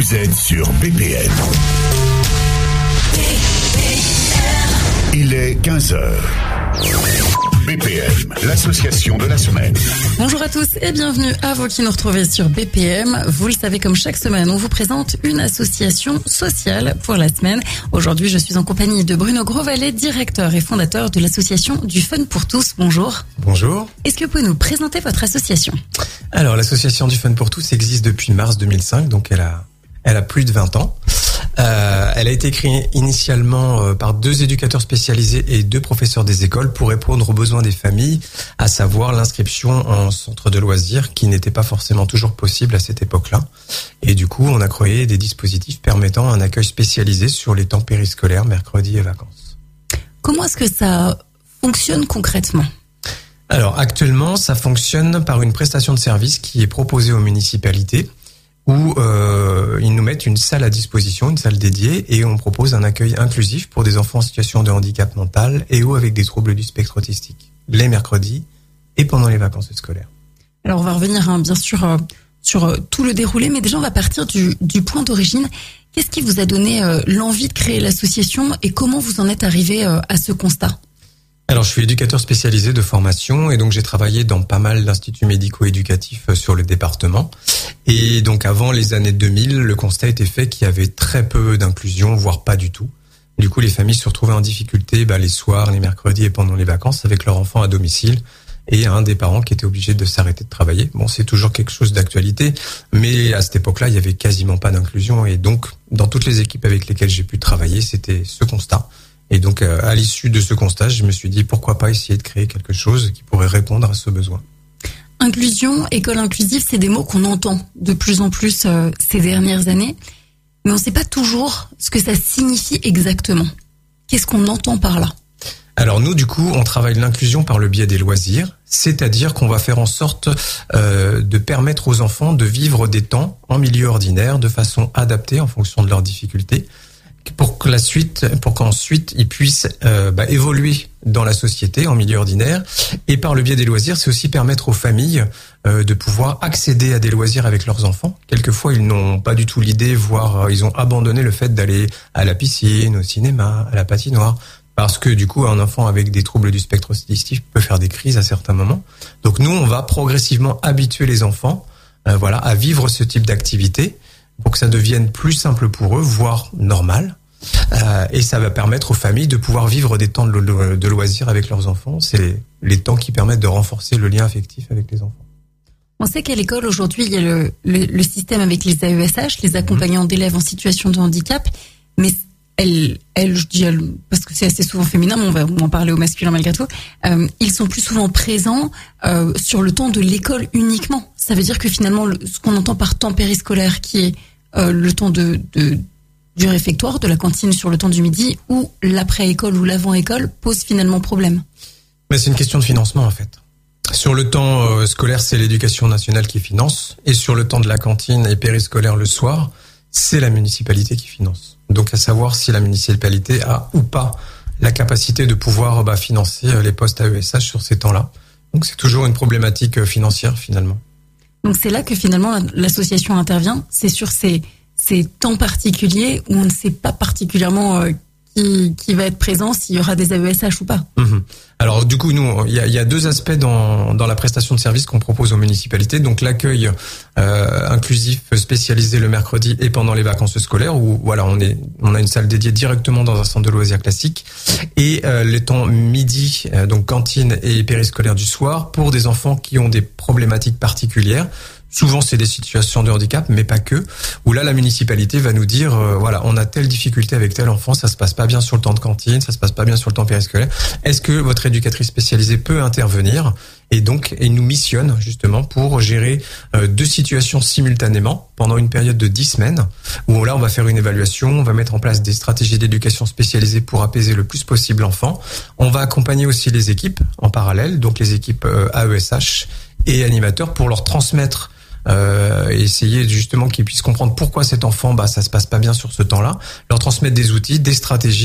Vous êtes sur BPM. Il est 15h. BPM, l'association de la semaine. Bonjour à tous et bienvenue à vous qui nous retrouvez sur BPM. Vous le savez, comme chaque semaine, on vous présente une association sociale pour la semaine. Aujourd'hui, je suis en compagnie de Bruno Grosvalet, directeur et fondateur de l'association du Fun pour tous. Bonjour. Bonjour. Est-ce que vous pouvez nous présenter votre association ? Alors, l'association du Fun pour tous existe depuis mars 2005, donc elle a plus de 20 ans. Elle a été créée initialement par 2 éducateurs spécialisés et 2 professeurs des écoles pour répondre aux besoins des familles, à savoir l'inscription en centre de loisirs qui n'était pas forcément toujours possible à cette époque-là. Et du coup, on a créé des dispositifs permettant un accueil spécialisé sur les temps périscolaires, mercredi et vacances. Comment est-ce que ça fonctionne concrètement ? Alors, actuellement, ça fonctionne par une prestation de service qui est proposée aux municipalités où ils nous mettent une salle à disposition, une salle dédiée, et on propose un accueil inclusif pour des enfants en situation de handicap mental et ou avec des troubles du spectre autistique, les mercredis et pendant les vacances scolaires. Alors on va revenir bien sûr sur tout le déroulé, mais déjà on va partir du point d'origine. Qu'est-ce qui vous a donné l'envie de créer l'association et comment vous en êtes arrivé à ce constat ? Alors, je suis éducateur spécialisé de formation et donc j'ai travaillé dans pas mal d'instituts médico-éducatifs sur le département. Et donc, avant les années 2000, le constat était fait qu'il y avait très peu d'inclusion, voire pas du tout. Du coup, les familles se retrouvaient en difficulté les soirs, les mercredis et pendant les vacances avec leurs enfants à domicile et un des parents qui était obligé de s'arrêter de travailler. Bon, c'est toujours quelque chose d'actualité, mais à cette époque-là, il y avait quasiment pas d'inclusion et donc, dans toutes les équipes avec lesquelles j'ai pu travailler, c'était ce constat. Et donc, à l'issue de ce constat, je me suis dit pourquoi pas essayer de créer quelque chose qui pourrait répondre à ce besoin. Inclusion, école inclusive, c'est des mots qu'on entend de plus en plus ces dernières années, mais on ne sait pas toujours ce que ça signifie exactement. Qu'est-ce qu'on entend par là ? Alors nous, du coup, on travaille l'inclusion par le biais des loisirs, c'est-à-dire qu'on va faire en sorte de permettre aux enfants de vivre des temps en milieu ordinaire de façon adaptée en fonction de leurs difficultés, pour qu'ensuite ils puissent évoluer dans la société en milieu ordinaire. Et par le biais des loisirs, c'est aussi permettre aux familles de pouvoir accéder à des loisirs avec leurs enfants. Quelquefois, ils n'ont pas du tout l'idée, voire ils ont abandonné le fait d'aller à la piscine, au cinéma, à la patinoire, parce que du coup, un enfant avec des troubles du spectre autistique peut faire des crises à certains moments. Donc nous, on va progressivement habituer les enfants à vivre ce type d'activité pour que ça devienne plus simple pour eux, voire normal. Et ça va permettre aux familles de pouvoir vivre des temps de loisirs avec leurs enfants. C'est les temps qui permettent de renforcer le lien affectif avec les enfants. On sait qu'à l'école, aujourd'hui, il y a le système avec les AESH, les accompagnants d'élèves en situation de handicap, mais je dis parce que c'est assez souvent féminin, mais on va en parler au masculin malgré tout, ils sont plus souvent présents sur le temps de l'école uniquement. Ça veut dire que finalement, ce qu'on entend par temps périscolaire, qui est le temps du réfectoire, de la cantine sur le temps du midi, ou l'après-école ou l'avant-école, pose finalement problème. Mais c'est une question de financement en fait. Sur le temps scolaire, c'est l'éducation nationale qui finance, et sur le temps de la cantine et périscolaire le soir, c'est la municipalité qui finance. Donc à savoir si la municipalité a ou pas la capacité de pouvoir financer les postes AESH sur ces temps-là. Donc c'est toujours une problématique financière finalement. Donc c'est là que finalement l'association intervient, c'est sur ces temps particuliers où on ne sait pas particulièrement qui va être présent, s'il y aura des AESH ou pas. Alors du coup, nous, il y a 2 aspects dans la prestation de service qu'on propose aux municipalités. Donc l'accueil inclusif spécialisé le mercredi et pendant les vacances scolaires, où on a une salle dédiée directement dans un centre de loisirs classique, et les temps midi, donc cantine et périscolaire du soir, pour des enfants qui ont des problématiques particulières. Souvent, c'est des situations de handicap, mais pas que, où là, la municipalité va nous dire, on a telle difficulté avec tel enfant, ça se passe pas bien sur le temps de cantine, ça se passe pas bien sur le temps périscolaire. Est-ce que votre éducatrice spécialisée peut intervenir ? Et donc, il nous missionne, justement, pour gérer 2 situations simultanément pendant une période de 10 semaines, où là, on va faire une évaluation, on va mettre en place des stratégies d'éducation spécialisées pour apaiser le plus possible l'enfant. On va accompagner aussi les équipes en parallèle, donc les équipes AESH et animateurs, pour leur transmettre et essayer justement qu'ils puissent comprendre pourquoi cet enfant ça se passe pas bien sur ce temps-là, leur transmettre des outils, des stratégies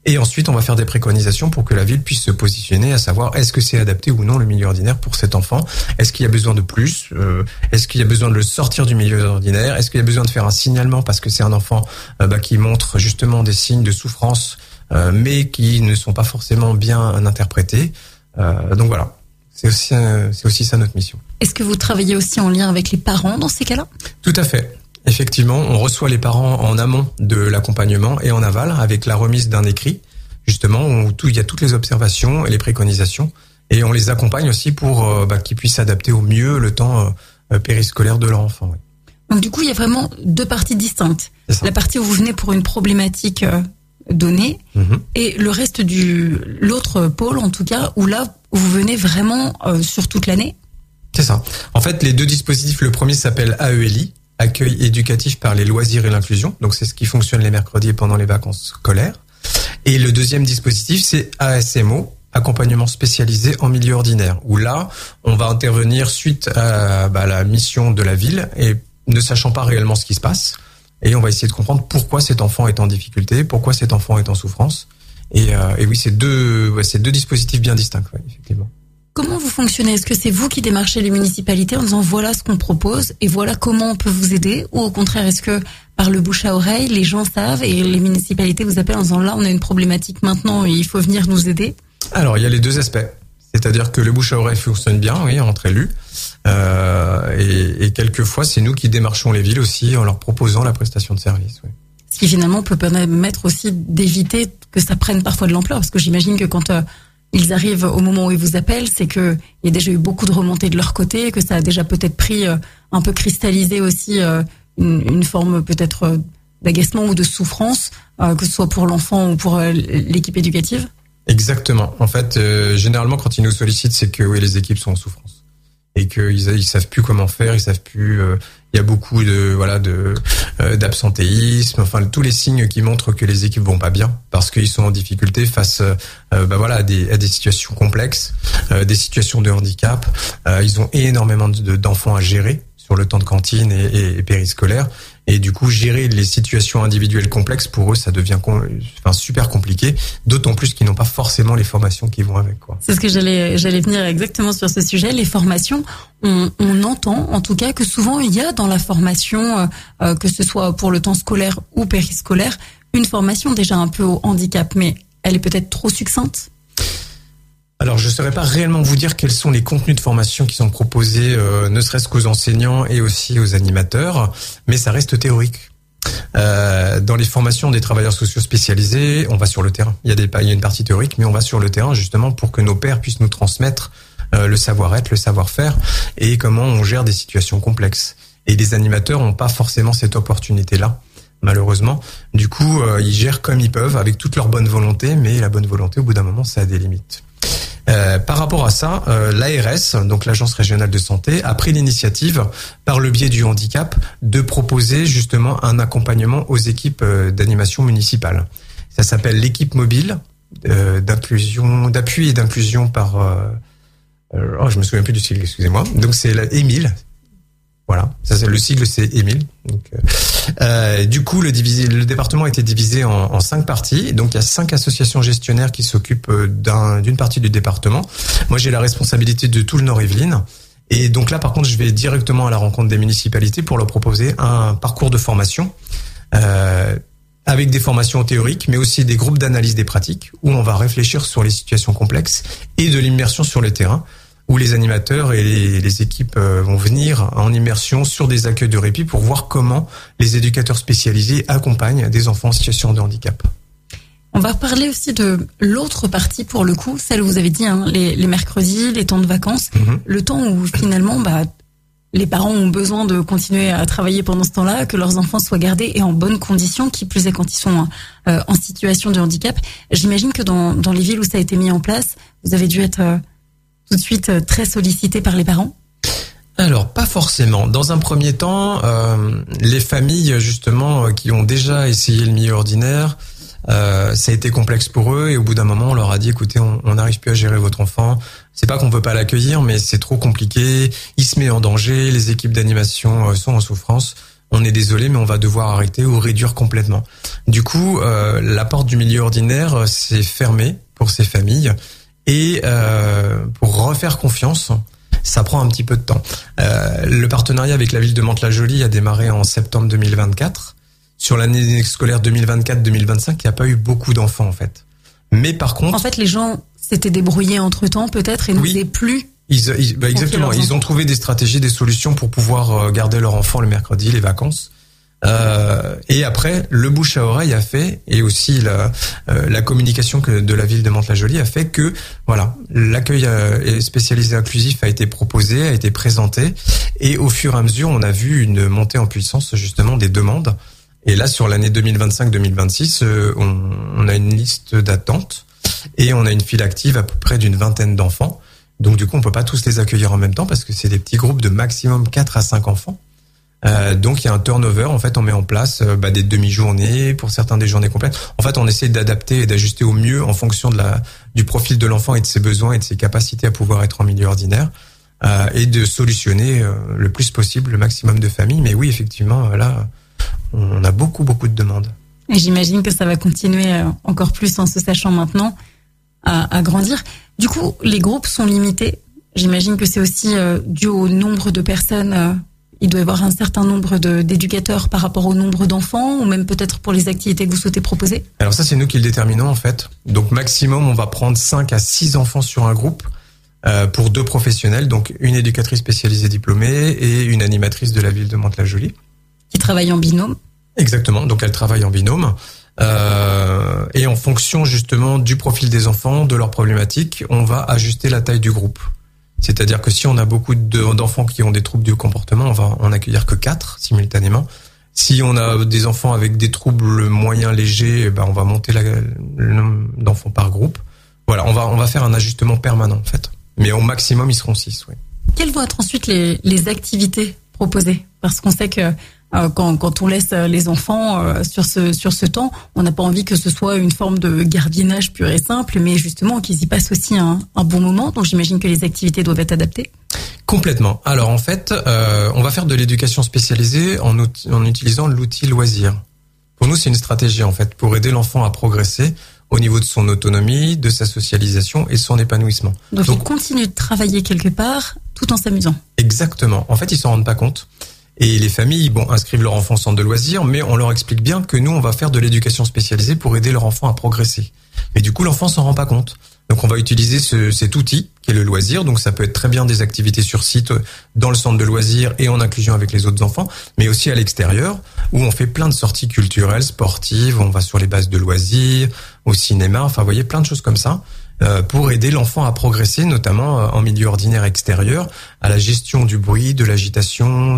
Et ensuite, on va faire des préconisations pour que la ville puisse se positionner, à savoir est-ce que c'est adapté ou non le milieu ordinaire pour cet enfant. Est-ce qu'il y a besoin de plus? Est-ce qu'il y a besoin de le sortir du milieu ordinaire? Est-ce qu'il y a besoin de faire un signalement parce que c'est un enfant qui montre justement des signes de souffrance, mais qui ne sont pas forcément bien interprétés. Donc voilà, c'est aussi ça notre mission. Est-ce que vous travaillez aussi en lien avec les parents dans ces cas-là? Tout à fait. Effectivement, on reçoit les parents en amont de l'accompagnement et en aval avec la remise d'un écrit, justement, où il y a toutes les observations et les préconisations. Et on les accompagne aussi pour qu'ils puissent s'adapter au mieux le temps périscolaire de leur enfant. Oui. Donc du coup, il y a vraiment deux parties distinctes. La partie où vous venez pour une problématique donnée et le reste l'autre pôle, en tout cas, où là, vous venez vraiment sur toute l'année. C'est ça. En fait, les deux dispositifs, le premier s'appelle AELI, accueil éducatif par les loisirs et l'inclusion. Donc, c'est ce qui fonctionne les mercredis et pendant les vacances scolaires. Et le deuxième dispositif, c'est ASMO, accompagnement spécialisé en milieu ordinaire, où là, on va intervenir suite à la mission de la ville et ne sachant pas réellement ce qui se passe. Et on va essayer de comprendre pourquoi cet enfant est en difficulté, pourquoi cet enfant est en souffrance. Et oui, c'est deux dispositifs bien distincts, ouais, effectivement. Comment vous fonctionnez? Est-ce que c'est vous qui démarchez les municipalités en disant voilà ce qu'on propose et voilà comment on peut vous aider? Ou au contraire, est-ce que par le bouche à oreille, les gens savent et les municipalités vous appellent en disant là on a une problématique maintenant et il faut venir nous aider? Alors il y a les deux aspects. C'est-à-dire que le bouche à oreille fonctionne bien, oui, entre élus. Et quelquefois, c'est nous qui démarchons les villes aussi en leur proposant la prestation de service. Oui. Ce qui finalement peut permettre aussi d'éviter que ça prenne parfois de l'ampleur. Parce que j'imagine que quand ils arrivent au moment où ils vous appellent, c'est qu'il y a déjà eu beaucoup de remontées de leur côté, que ça a déjà peut-être pris un peu cristallisé aussi une forme peut-être d'agacement ou de souffrance, que ce soit pour l'enfant ou pour l'équipe éducative. Exactement. En fait, généralement, quand ils nous sollicitent, c'est que oui, les équipes sont en souffrance et qu'ils savent plus comment faire, ils savent plus. Il y a beaucoup d'absentéisme, enfin tous les signes qui montrent que les équipes vont pas bien parce qu'ils sont en difficulté face, à des situations complexes, des situations de handicap. Ils ont énormément d'enfants à gérer sur le temps de cantine et périscolaire. Et du coup, gérer les situations individuelles complexes, pour eux, ça devient super compliqué, d'autant plus qu'ils n'ont pas forcément les formations qui vont avec, quoi. C'est ce que j'allais venir exactement sur ce sujet. Les formations, on entend en tout cas que souvent il y a dans la formation, que ce soit pour le temps scolaire ou périscolaire, une formation déjà un peu au handicap, mais elle est peut-être trop succincte. Alors, je ne saurais pas réellement vous dire quels sont les contenus de formation qui sont proposés, ne serait-ce qu'aux enseignants et aussi aux animateurs, mais ça reste théorique. Dans les formations des travailleurs sociaux spécialisés, on va sur le terrain. Il y a une partie théorique, mais on va sur le terrain justement pour que nos pairs puissent nous transmettre le savoir-être, le savoir-faire et comment on gère des situations complexes. Et les animateurs n'ont pas forcément cette opportunité-là, malheureusement. Du coup, ils gèrent comme ils peuvent, avec toute leur bonne volonté, mais la bonne volonté, au bout d'un moment, ça a des limites. Par rapport à ça, l'ARS, donc l'Agence régionale de santé, a pris l'initiative, par le biais du handicap, de proposer justement un accompagnement aux équipes d'animation municipale. Ça s'appelle l'équipe mobile d'appui et d'inclusion par... je me souviens plus du sigle, excusez-moi. Donc c'est la EMIL. Voilà, ça c'est le sigle, c'est EMIL. Donc, du coup, le département a été divisé en 5 parties. Donc, il y a 5 associations gestionnaires qui s'occupent d'une partie du département. Moi, j'ai la responsabilité de tout le Nord-Yvelines. Et donc là, par contre, je vais directement à la rencontre des municipalités pour leur proposer un parcours de formation avec des formations théoriques, mais aussi des groupes d'analyse des pratiques où on va réfléchir sur les situations complexes et de l'immersion sur le terrain, où les animateurs et les équipes vont venir en immersion sur des accueils de répit pour voir comment les éducateurs spécialisés accompagnent des enfants en situation de handicap. On va parler aussi de l'autre partie pour le coup, celle où vous avez dit, les mercredis, les temps de vacances, le temps où finalement les parents ont besoin de continuer à travailler pendant ce temps-là, que leurs enfants soient gardés et en bonnes conditions, qui plus est quand ils sont en situation de handicap. J'imagine que dans les villes où ça a été mis en place, vous avez dû être... tout de suite très sollicité par les parents? Alors, pas forcément. Dans un premier temps, les familles, justement, qui ont déjà essayé le milieu ordinaire, ça a été complexe pour eux et au bout d'un moment, on leur a dit, écoutez, on n'arrive plus à gérer votre enfant. C'est pas qu'on veut pas l'accueillir, mais c'est trop compliqué. Il se met en danger. Les équipes d'animation sont en souffrance. on est désolé, mais on va devoir arrêter ou réduire complètement. Du coup, la porte du milieu ordinaire s'est fermée pour ces familles et pour refaire confiance, ça prend un petit peu de temps. Le partenariat avec la ville de Mantes-la-Jolie a démarré en septembre 2024. Sur l'année scolaire 2024-2025, il n'y a pas eu beaucoup d'enfants en fait. Mais par contre, en fait, les gens s'étaient débrouillés entre-temps peut-être et n'osaient plus. Exactement. Ils ont trouvé des stratégies, des solutions pour pouvoir garder leur enfant le mercredi, les vacances. Et après, le bouche à oreille a fait, et aussi la communication de la ville de Mantes-la-Jolie a fait que, voilà, l'accueil spécialisé inclusif a été proposé, a été présenté, et au fur et à mesure, on a vu une montée en puissance justement des demandes. Et là, sur l'année 2025-2026, on a une liste d'attente et on a une file active à peu près d'une vingtaine d'enfants. Donc du coup, on peut pas tous les accueillir en même temps parce que c'est des petits groupes de maximum 4 à 5 enfants. Donc il y a un turnover. En fait, on met en place des demi-journées, pour certains des journées complètes. En fait, on essaie d'adapter et d'ajuster au mieux en fonction du profil de l'enfant et de ses besoins et de ses capacités à pouvoir être en milieu ordinaire. Et de solutionner le plus possible le maximum de familles. Mais oui, effectivement, là, on a beaucoup de demandes. Et j'imagine que ça va continuer encore plus en se sachant maintenant à grandir. Du coup, les groupes sont limités. J'imagine que c'est aussi dû au nombre de personnes. Il doit y avoir un certain nombre d'éducateurs par rapport au nombre d'enfants, ou même peut-être pour les activités que vous souhaitez proposer. Alors ça, c'est nous qui le déterminons en fait. Donc maximum, on va prendre 5 à 6 enfants sur un groupe pour 2 professionnels, donc une éducatrice spécialisée diplômée et une animatrice de la ville de Mantes-la-Jolie. Qui travaillent en binôme. Exactement, donc elles travaillent en binôme. Et en fonction justement du profil des enfants, de leurs problématiques, on va ajuster la taille du groupe. C'est-à-dire que si on a beaucoup d'enfants qui ont des troubles du comportement, on va en accueillir que 4 simultanément. Si on a des enfants avec des troubles moyens légers, on va monter le nombre d'enfants par groupe. Voilà, on va faire un ajustement permanent en fait. Mais au maximum, ils seront 6, oui. Quelles vont être ensuite les activités proposées? Parce qu'on sait que quand on laisse les enfants sur ce temps, on n'a pas envie que ce soit une forme de gardiennage pur et simple, mais justement qu'ils y passent aussi un bon moment. Donc j'imagine que les activités doivent être adaptées. Complètement. Alors en fait, on va faire de l'éducation spécialisée en utilisant l'outil loisir. Pour nous, c'est une stratégie en fait pour aider l'enfant à progresser au niveau de son autonomie, de sa socialisation et de son épanouissement. Donc il continue de travailler quelque part tout en s'amusant. Exactement. En fait, ils s'en rendent pas compte. Et les familles, inscrivent leur enfant au centre de loisirs, mais on leur explique bien que nous, on va faire de l'éducation spécialisée pour aider leur enfant à progresser. Mais du coup, l'enfant s'en rend pas compte. Donc, on va utiliser cet outil qui est le loisir. Donc, ça peut être très bien des activités sur site, dans le centre de loisirs et en inclusion avec les autres enfants, mais aussi à l'extérieur, où on fait plein de sorties culturelles, sportives. On va sur les bases de loisirs, au cinéma. Enfin, vous voyez, plein de choses comme ça. Pour aider l'enfant à progresser, notamment en milieu ordinaire extérieur, à la gestion du bruit, de l'agitation,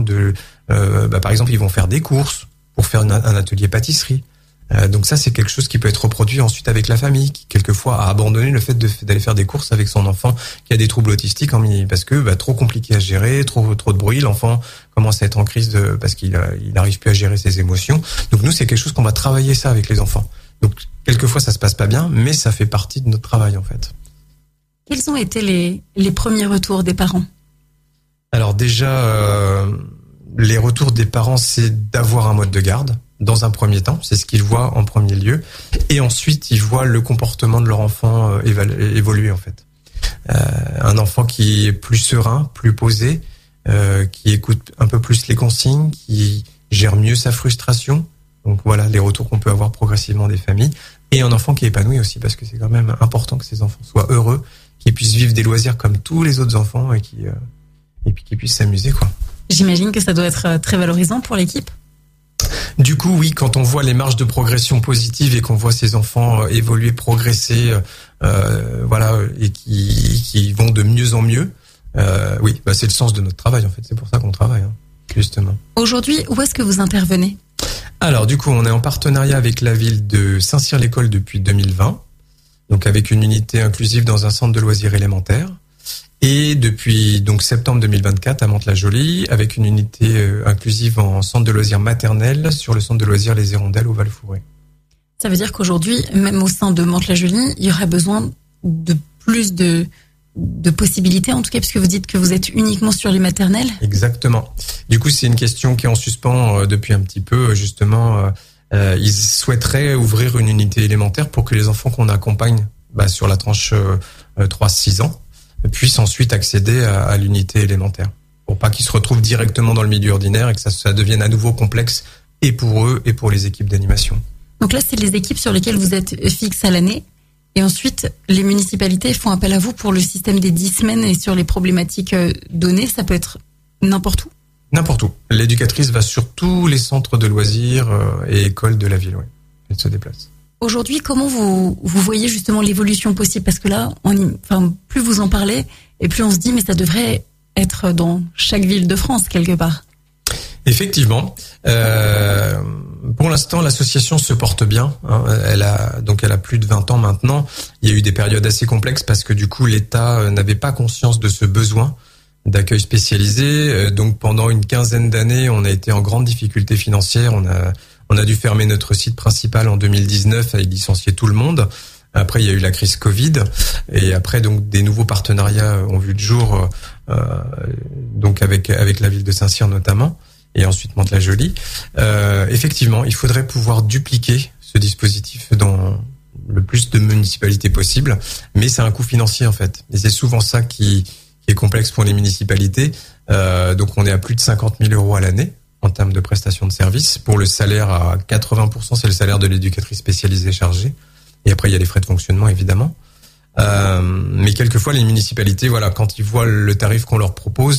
par exemple, ils vont faire des courses pour faire un atelier pâtisserie. Donc ça, c'est quelque chose qui peut être reproduit ensuite avec la famille, qui quelquefois a abandonné le fait d'aller faire des courses avec son enfant qui a des troubles autistiques parce que trop compliqué à gérer, trop de bruit, l'enfant commence à être en crise parce qu'il n'arrive plus à gérer ses émotions. Donc nous, c'est quelque chose qu'on va travailler ça avec les enfants. Donc quelquefois ça se passe pas bien, mais ça fait partie de notre travail en fait. Quels ont été les premiers retours des parents? Alors déjà, les retours des parents, c'est d'avoir un mode de garde dans un premier temps, c'est ce qu'ils voient en premier lieu, et ensuite ils voient le comportement de leur enfant évoluer en fait. Un enfant qui est plus serein, plus posé, qui écoute un peu plus les consignes, qui gère mieux sa frustration. Donc voilà les retours qu'on peut avoir progressivement des familles. Et un enfant qui est épanoui aussi, parce que c'est quand même important que ces enfants soient heureux, qu'ils puissent vivre des loisirs comme tous les autres enfants et puis qu'ils puissent s'amuser, quoi. J'imagine que ça doit être très valorisant pour l'équipe. Du coup, oui, quand on voit les marges de progression positives et qu'on voit ces enfants évoluer, progresser, et qui vont de mieux en mieux, oui, c'est le sens de notre travail en fait. C'est pour ça qu'on travaille, justement. Aujourd'hui, où est-ce que vous intervenez ? Alors, du coup, on est en partenariat avec la ville de Saint-Cyr-l'École depuis 2020, donc avec une unité inclusive dans un centre de loisirs élémentaire. Et depuis septembre 2024 à Mantes-la-Jolie, avec une unité inclusive en centre de loisirs maternel sur le centre de loisirs Les Hirondelles au Val-Fouré. Ça veut dire qu'aujourd'hui, même au sein de Mantes-la-Jolie, il y aurait besoin de plus de possibilités, en tout cas, puisque vous dites que vous êtes uniquement sur les maternelles. Exactement. Du coup, c'est une question qui est en suspens depuis un petit peu. Justement, ils souhaiteraient ouvrir une unité élémentaire pour que les enfants qu'on accompagne sur la tranche 3-6 ans puissent ensuite accéder à l'unité élémentaire. Pour pas qu'ils se retrouvent directement dans le milieu ordinaire et que ça devienne à nouveau complexe et pour eux et pour les équipes d'animation. Donc là, c'est les équipes sur lesquelles vous êtes fixe à l'année. Et ensuite, les municipalités font appel à vous pour le système des 10 semaines et sur les problématiques données. Ça peut être n'importe où. N'importe où. L'éducatrice va sur tous les centres de loisirs et écoles de la ville. Ouais. Elle se déplace. Aujourd'hui, comment vous voyez justement l'évolution possible? Parce que là, plus vous en parlez et plus on se dit, mais ça devrait être dans chaque ville de France quelque part. Effectivement. Pour l'instant, l'association se porte bien. Elle a plus de 20 ans maintenant. Il y a eu des périodes assez complexes parce que du coup, l'État n'avait pas conscience de ce besoin d'accueil spécialisé. Donc, pendant une quinzaine d'années, on a été en grande difficulté financière. On a dû fermer notre site principal en 2019 et licencier tout le monde. Après, il y a eu la crise Covid et après, donc, des nouveaux partenariats ont vu le jour, donc avec la ville de Saint-Cyr notamment. Et ensuite Mantes-la-Jolie. Effectivement, il faudrait pouvoir dupliquer ce dispositif dans le plus de municipalités possible, mais c'est un coût financier en fait. Et c'est souvent ça qui est complexe pour les municipalités. Donc on est à plus de 50 000 euros à l'année en termes de prestations de services. Pour le salaire, à 80%, c'est le salaire de l'éducatrice spécialisée chargée. Et après, il y a les frais de fonctionnement évidemment. Mais quelquefois, les municipalités, quand ils voient le tarif qu'on leur propose,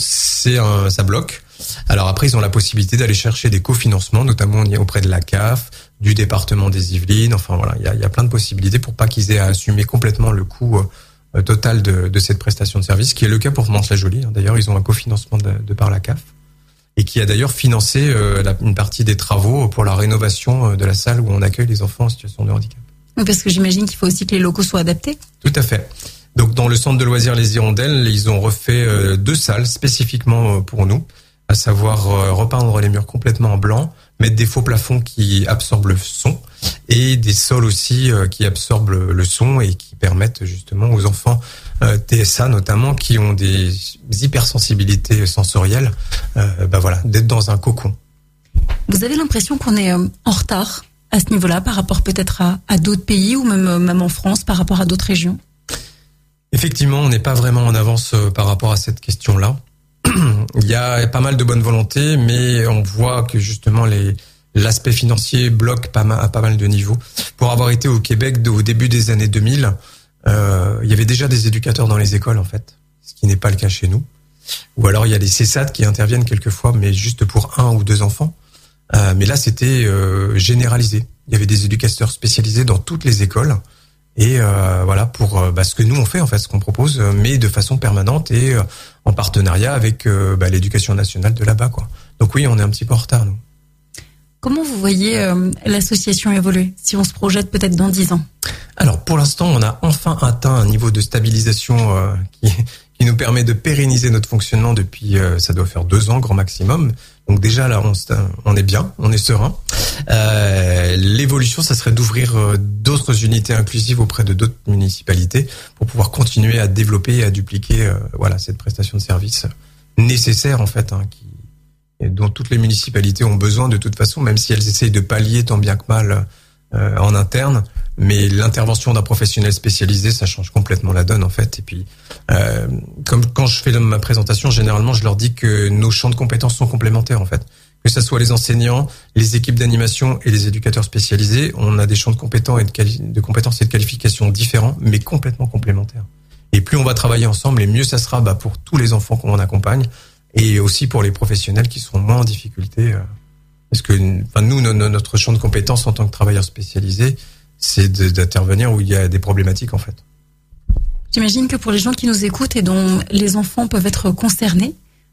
ça bloque. Alors après, ils ont la possibilité d'aller chercher des cofinancements, notamment auprès de la CAF, du département des Yvelines. Enfin voilà, il y a plein de possibilités pour pas qu'ils aient à assumer complètement le coût total de cette prestation de service, qui est le cas pour Mantes-la-Jolie. D'ailleurs, ils ont un cofinancement de par la CAF et qui a d'ailleurs financé une partie des travaux pour la rénovation de la salle où on accueille les enfants en situation de handicap. Parce que j'imagine qu'il faut aussi que les locaux soient adaptés. Tout à fait. Donc dans le centre de loisirs Les Hirondelles, ils ont refait 2 salles spécifiquement pour nous, à savoir repeindre les murs complètement en blanc, mettre des faux plafonds qui absorbent le son et des sols aussi qui absorbent le son et qui permettent justement aux enfants TSA notamment qui ont des hypersensibilités sensorielles d'être dans un cocon. Vous avez l'impression qu'on est en retard à ce niveau-là par rapport peut-être à d'autres pays ou même en France par rapport à d'autres régions? Effectivement, on n'est pas vraiment en avance par rapport à cette question-là. Il y a pas mal de bonne volonté, mais on voit que justement l'aspect financier bloque à pas mal de niveaux. Pour avoir été au Québec au début des années 2000, il y avait déjà des éducateurs dans les écoles en fait, ce qui n'est pas le cas chez nous. Ou alors il y a des CESAT qui interviennent quelquefois, mais juste pour 1 ou 2 enfants. Mais là c'était généralisé. Il y avait des éducateurs spécialisés dans toutes les écoles. Et pour ce que nous on fait en fait, ce qu'on propose, mais de façon permanente et en partenariat avec l'éducation nationale de là-bas quoi. Donc oui, on est un petit peu en retard nous. Comment vous voyez l'association évoluer si on se projette peut-être dans 10 ans? Alors pour l'instant, on a enfin atteint un niveau de stabilisation qui nous permet de pérenniser notre fonctionnement depuis ça doit faire 2 ans grand maximum. Donc déjà là on est bien, on est serein. L'évolution, ça serait d'ouvrir d'autres unités inclusives auprès de d'autres municipalités pour pouvoir continuer à développer et à dupliquer cette prestation de service nécessaire en fait, dont toutes les municipalités ont besoin de toute façon, même si elles essayent de pallier tant bien que mal en interne. Mais l'intervention d'un professionnel spécialisé, ça change complètement la donne en fait. Et puis, comme quand je fais ma présentation, généralement, je leur dis que nos champs de compétences sont complémentaires en fait. Que ça soit les enseignants, les équipes d'animation et les éducateurs spécialisés, on a des champs de compétences et de compétences et de qualifications différents, mais complètement complémentaires. Et plus on va travailler ensemble, et mieux ça sera pour tous les enfants qu'on accompagne, et aussi pour les professionnels qui seront moins en difficulté. Parce que nous, notre champ de compétences en tant que travailleurs spécialisés, c'est d'intervenir où il y a des problématiques en fait. J'imagine que pour les gens qui nous écoutent et dont les enfants peuvent être concernés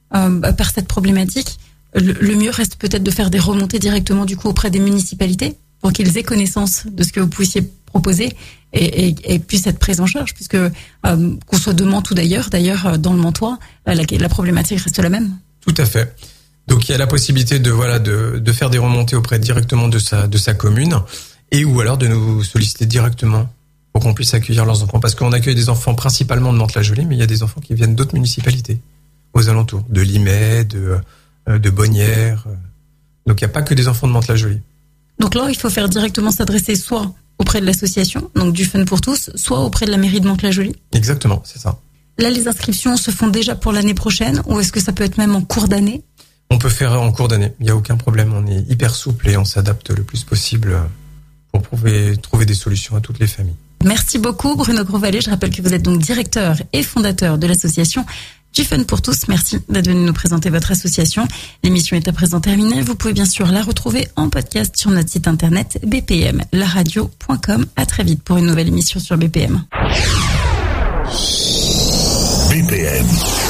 par cette problématique, le mieux reste peut-être de faire des remontées directement du coup auprès des municipalités pour qu'ils aient connaissance de ce que vous puissiez proposer et puissent être pris en charge, puisque qu'on soit de Mantes ou d'ailleurs dans le Mantois, la problématique reste la même. Tout à fait. Donc il y a la possibilité de faire des remontées auprès directement de sa commune et ou alors de nous solliciter directement pour qu'on puisse accueillir leurs enfants. Parce qu'on accueille des enfants principalement de Mantes-la-Jolie, mais il y a des enfants qui viennent d'autres municipalités aux alentours, de Limay, de Bonnières. Donc il n'y a pas que des enfants de Mantes-la-Jolie. Donc là, il faut faire directement s'adresser soit auprès de l'association, donc du Fun pour tous, soit auprès de la mairie de Mantes-la-Jolie. Exactement, c'est ça. Là, les inscriptions se font déjà pour l'année prochaine, ou est-ce que ça peut être même en cours d'année? On peut faire en cours d'année, il n'y a aucun problème, on est hyper souple et on s'adapte le plus possible pour trouver des solutions à toutes les familles. Merci beaucoup Bruno Grosvalet, je rappelle que vous êtes donc directeur et fondateur de l'association du Fun pour tous. Merci d'être venu nous présenter votre association. L'émission est à présent terminée. Vous pouvez bien sûr la retrouver en podcast sur notre site internet bpmlaradio.com. À très vite pour une nouvelle émission sur BPM. BPM.